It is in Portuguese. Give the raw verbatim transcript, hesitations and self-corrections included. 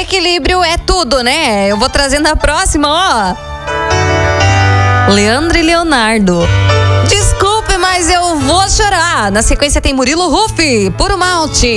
equilíbrio é tudo, né? Eu vou trazendo a próxima, ó. Leandro e Leonardo. Desculpe, mas eu vou chorar. Na sequência tem Murilo Rufi, Puro Malte.